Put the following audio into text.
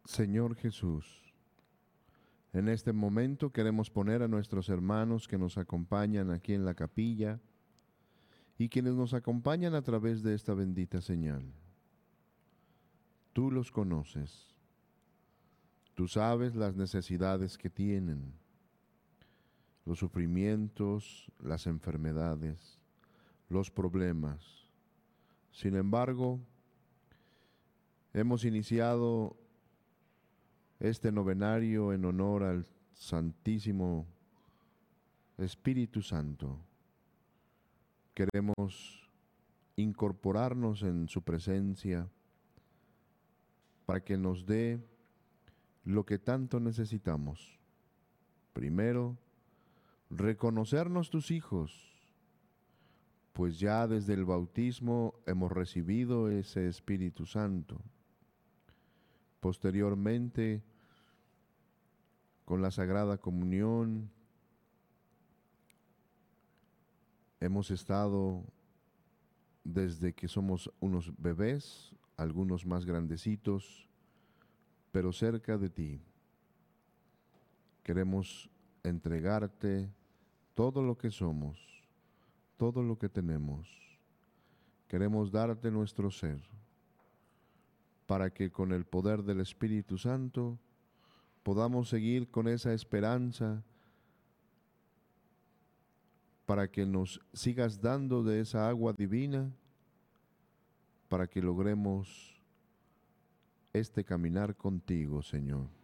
Señor Jesús, en este momento queremos poner a nuestros hermanos que nos acompañan aquí en la capilla y quienes nos acompañan a través de esta bendita señal. Tú los conoces. Tú sabes las necesidades que tienen, los sufrimientos, las enfermedades, los problemas. Sin embargo, hemos iniciado este novenario en honor al Santísimo Espíritu Santo. Queremos incorporarnos en su presencia para que nos dé lo que tanto necesitamos. Primero, reconocernos tus hijos, pues ya desde el bautismo hemos recibido ese Espíritu Santo. Posteriormente, con la Sagrada Comunión, hemos estado desde que somos unos bebés, algunos más grandecitos, pero cerca de ti. Queremos entregarte todo lo que somos, todo lo que tenemos. Queremos darte nuestro ser, para que con el poder del Espíritu Santo podamos seguir con esa esperanza, para que nos sigas dando de esa agua divina, para que logremos este caminar contigo, Señor.